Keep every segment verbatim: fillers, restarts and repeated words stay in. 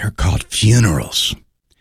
they're called funerals.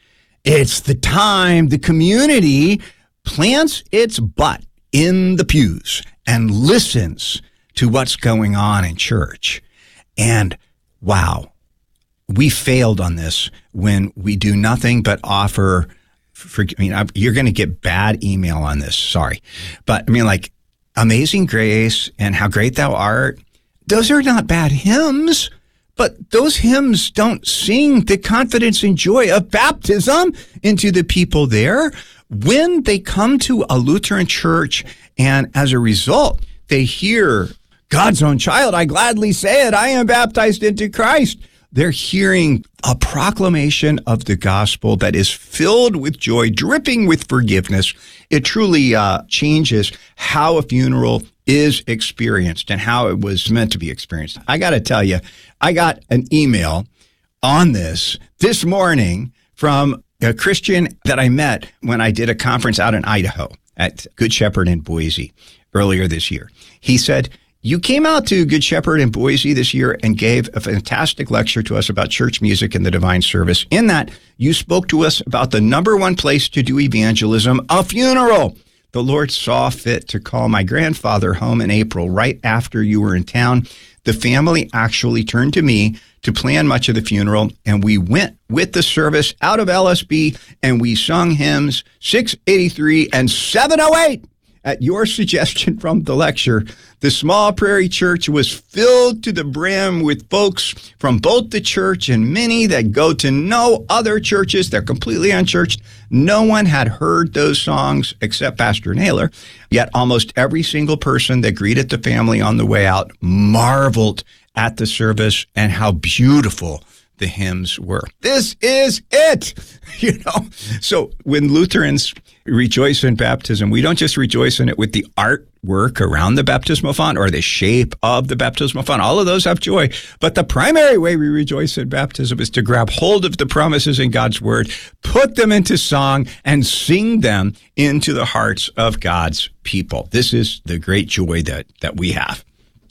It's the time the community plants its butt in the pews and listens to what's going on in church. And wow, we failed on this when we do nothing but offer, for, I mean, you're going to get bad email on this, sorry. But I mean, like, Amazing Grace and How Great Thou Art, those are not bad hymns, but those hymns don't sing the confidence and joy of baptism into the people there. When they come to a Lutheran church and as a result, they hear God's own child, I gladly say it, I am baptized into Christ. They're hearing a proclamation of the gospel that is filled with joy, dripping with forgiveness. It truly uh, changes how a funeral is experienced and how it was meant to be experienced. I got to tell you, I got an email on this this morning from a Christian that I met when I did a conference out in Idaho at Good Shepherd in Boise earlier this year. He said, you came out to Good Shepherd in Boise this year and gave a fantastic lecture to us about church music and the divine service. In that, you spoke to us about the number one place to do evangelism, a funeral. The Lord saw fit to call my grandfather home in April, right after you were in town. The family actually turned to me to plan much of the funeral, and we went with the service out of L S B, and we sung hymns six eighty-three and seven oh eight. At your suggestion from the lecture, the small prairie church was filled to the brim with folks from both the church and many that go to no other churches. They're completely unchurched. No one had heard those songs except Pastor Naylor. Yet almost every single person that greeted the family on the way out marveled at the service and how beautiful the hymns were. This is it, you know. So when Lutherans rejoice in baptism, we don't just rejoice in it with the artwork around the baptismal font or the shape of the baptismal font. All of those have joy. But the primary way we rejoice in baptism is to grab hold of the promises in God's word, put them into song, and sing them into the hearts of God's people. This is the great joy that, that we have.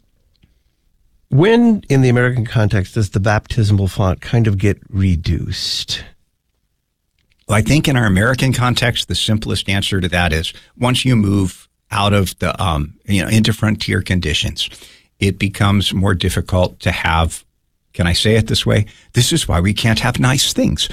When, in the American context, does the baptismal font kind of get reduced? Well, I think in our American context, the simplest answer to that is once you move out of the, um, you know, into frontier conditions, it becomes more difficult to have, can I say it this way? This is why we can't have nice things.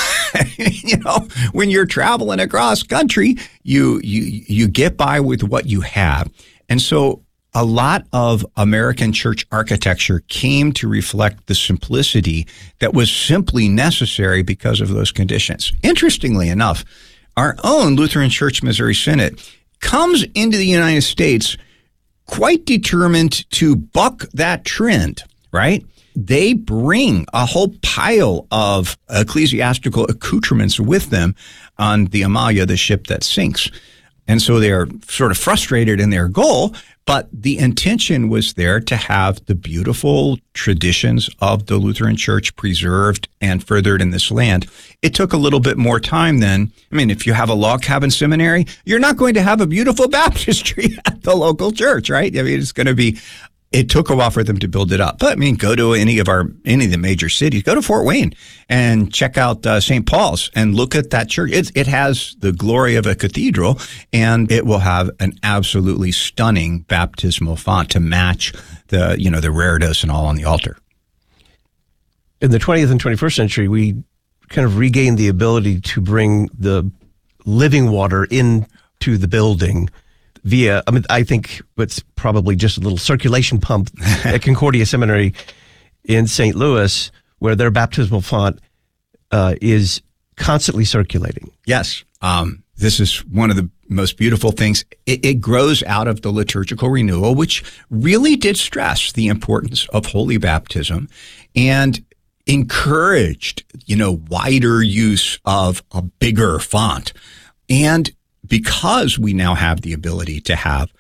You know, when you're traveling across country, you, you, you get by with what you have. And so a lot of American church architecture came to reflect the simplicity that was simply necessary because of those conditions. Interestingly enough, our own Lutheran Church Missouri Synod comes into the United States quite determined to buck that trend, right? They bring a whole pile of ecclesiastical accoutrements with them on the Amalia, the ship that sinks. And so they're sort of frustrated in their goal, but the intention was there to have the beautiful traditions of the Lutheran Church preserved and furthered in this land. It took a little bit more time than, I mean, if you have a log cabin seminary, you're not going to have a beautiful baptistry at the local church, right? I mean, it's going to be, it took a while for them to build it up. But I mean, go to any of our, any of the major cities, go to Fort Wayne and check out uh, Saint Paul's and look at that church. It, it has the glory of a cathedral, and it will have an absolutely stunning baptismal font to match the, you know, the reredos and all on the altar. In the twentieth and twenty-first century, we kind of regained the ability to bring the living water into the building via, I mean, I think it's probably just a little circulation pump at Concordia Seminary in Saint Louis, where their baptismal font uh, is constantly circulating. Yes. Um, this is one of the most beautiful things. It, it grows out of the liturgical renewal, which really did stress the importance of holy baptism and encouraged, you know, wider use of a bigger font. And because we now have the ability to have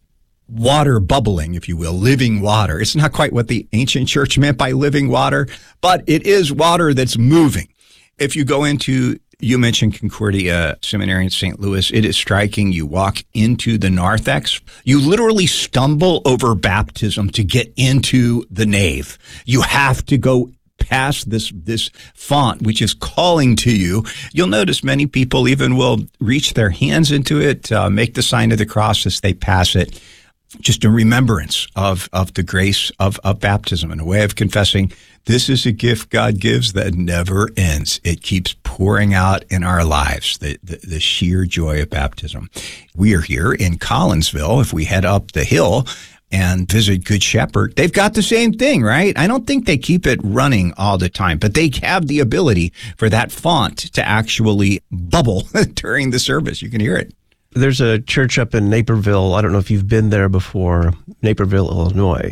water bubbling, if you will, living water. It's not quite what the ancient church meant by living water, but it is water that's moving. If you go into, you mentioned Concordia Seminary in Saint Louis, it is striking. You walk into the narthex, you literally stumble over baptism to get into the nave. You have to go pass this this font, which is calling to you, you'll notice many people even will reach their hands into it, uh, make the sign of the cross as they pass it, just a remembrance of, of the grace of, of baptism and a way of confessing this is a gift God gives that never ends. It keeps pouring out in our lives, the, the, the sheer joy of baptism. We are here in Collinsville. If we head up the hill and visit Good Shepherd, they've got the same thing, right? I don't think they keep it running all the time, but they have the ability for that font to actually bubble during the service. You can hear it. There's a church up in Naperville. I don't know if you've been there before, Naperville, Illinois.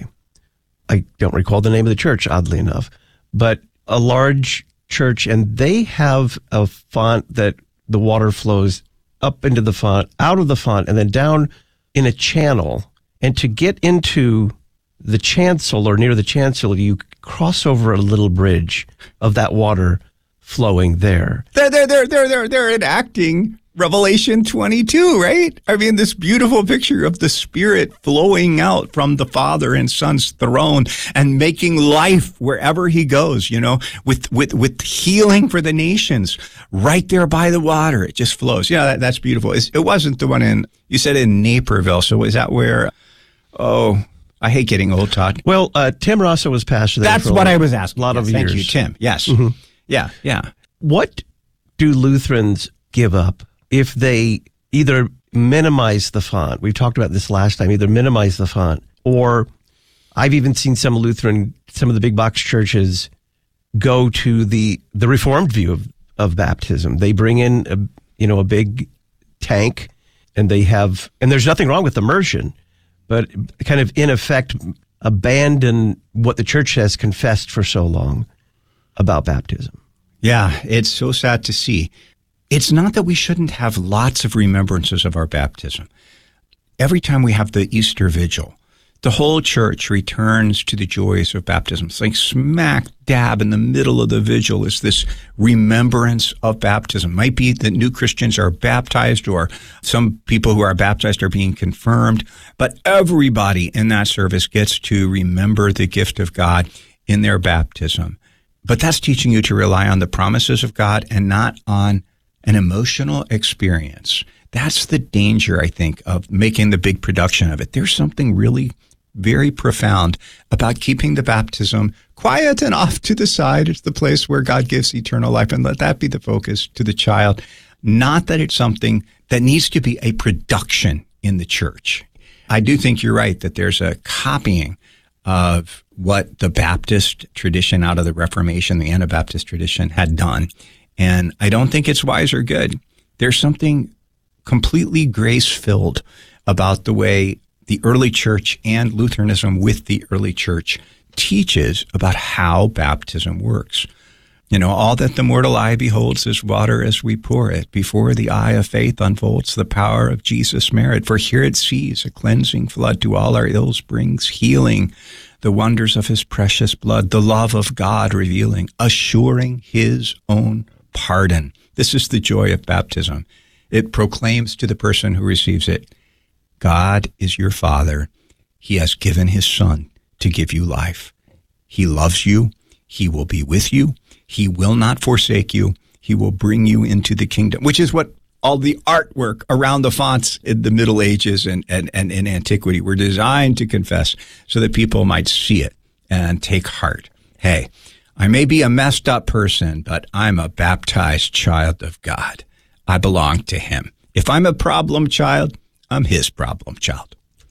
I don't recall the name of the church, oddly enough, but a large church, and they have a font that the water flows up into the font, out of the font, and then down in a channel. And to get into the chancel or near the chancel, you cross over a little bridge of that water flowing there. They're, they're, they're, they're, they're, they're enacting Revelation twenty-two, right? I mean, this beautiful picture of the Spirit flowing out from the Father and Son's throne and making life wherever he goes, you know, with, with, with healing for the nations right there by the water. It just flows. Yeah, that, that's beautiful. It's, it wasn't the one in, you said in Naperville. So is that where, oh, I hate getting old, Todd. Well, uh, Tim Rosso was pastor there. That's for what a I was asking. A lot yes, of thank years. you, Tim. Yes. Mm-hmm. Yeah, yeah. What do Lutherans give up if they either minimize the font? We've talked about this last time, either minimize the font, or I've even seen some Lutheran, some of the big box churches go to the, the Reformed view of, of baptism. They bring in a, you know, a big tank and they have, and there's nothing wrong with immersion, but kind of in effect abandon what the church has confessed for so long about baptism. Yeah, it's so sad to see. It's not that we shouldn't have lots of remembrances of our baptism. Every time we have the Easter Vigil, the whole church returns to the joys of baptism. It's like smack dab in the middle of the vigil is this remembrance of baptism. Might be that new Christians are baptized or some people who are baptized are being confirmed, but everybody in that service gets to remember the gift of God in their baptism. But that's teaching you to rely on the promises of God and not on an emotional experience. That's the danger, I think, of making the big production of it. There's something really very profound about keeping the baptism quiet and off to the side. It's the place where God gives eternal life, and let that be the focus to the child. Not that it's something that needs to be a production in the church. I do think you're right that there's a copying of what the Baptist tradition out of the Reformation, the Anabaptist tradition, had done. And I don't think it's wise or good. There's something completely grace-filled about the way the early church and Lutheranism with the early church teaches about how baptism works. You know, all that the mortal eye beholds is water as we pour it. Before the eye of faith unfolds the power of Jesus' merit. For here it sees a cleansing flood to all our ills brings healing. The wonders of his precious blood, the love of God revealing, assuring his own pardon. This is the joy of baptism. It proclaims to the person who receives it, God is your Father. He has given his Son to give you life. He loves you. He will be with you. He will not forsake you. He will bring you into the kingdom, which is what all the artwork around the fonts in the Middle Ages and, and, and in antiquity were designed to confess so that people might see it and take heart. Hey, I may be a messed up person, but I'm a baptized child of God. I belong to him. If I'm a problem child, I'm his problem child.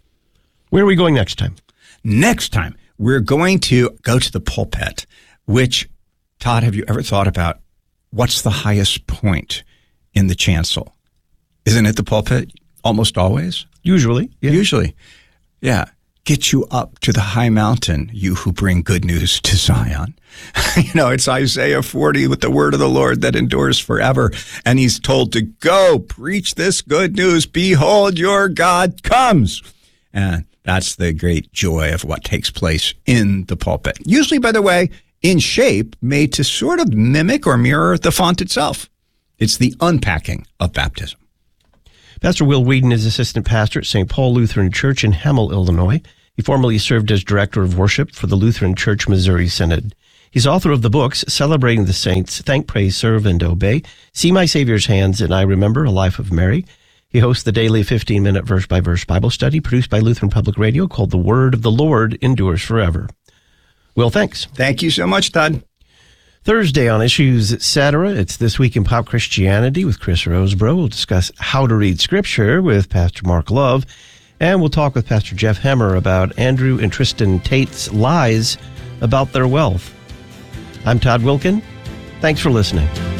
Where are we going next time? Next time, we're going to go to the pulpit, which, Todd, have you ever thought about what's the highest point in the chancel? Isn't it the pulpit almost always? Usually. Yeah. Usually. Yeah. Get you up to the high mountain, you who bring good news to Zion. You know, it's Isaiah forty with the word of the Lord that endures forever. And he's told to go preach this good news. Behold, your God comes. And that's the great joy of what takes place in the pulpit. Usually, by the way, in shape, made to sort of mimic or mirror the font itself. It's the unpacking of baptism. Pastor Will Whedon is assistant pastor at Saint Paul Lutheran Church in Hemel, Illinois. He formerly served as director of worship for the Lutheran Church Missouri Synod. He's author of the books Celebrating the Saints, Thank, Praise, Serve, and Obey, See My Savior's Hands, and I Remember, A Life of Mary. He hosts the daily fifteen-minute verse-by-verse Bible study produced by Lutheran Public Radio called The Word of the Lord Endures Forever. Will, thanks. Thank you so much, Todd. Thursday on Issues Etc., it's This Week in Pop Christianity with Chris Rosebrough. We'll discuss how to read Scripture with Pastor Mark Love, and we'll talk with Pastor Jeff Hemmer about Andrew and Tristan Tate's lies about their wealth. I'm Todd Wilkin. Thanks for listening.